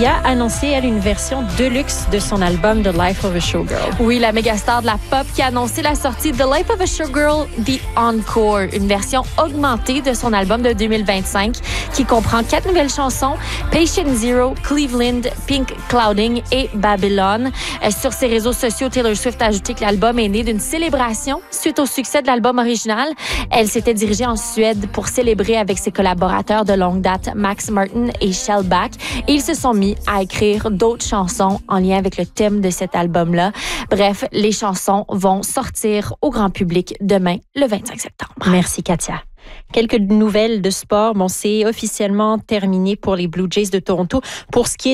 Sia a annoncé, elle, une version deluxe de son album The Life of a Showgirl. Oui, la mégastar de la pop qui a annoncé la sortie The Life of a Showgirl, The Encore, une version augmentée de son album de 2025 qui comprend 4 nouvelles chansons, Patient Zero, Cleveland, Pink Clouding et Babylon. Sur ses réseaux sociaux, Taylor Swift a ajouté que l'album est né d'une célébration suite au succès de l'album original. Elle s'était dirigée en Suède pour célébrer avec ses collaborateurs de longue date, Max Martin et Shellback. Et ils se sont mis à écrire d'autres chansons en lien avec le thème de cet album-là. Bref, les chansons vont sortir au grand public demain, le 25 septembre. Merci, Katia. Quelques nouvelles de sport. Bon, c'est officiellement terminé pour les Blue Jays de Toronto. Pour ce qui est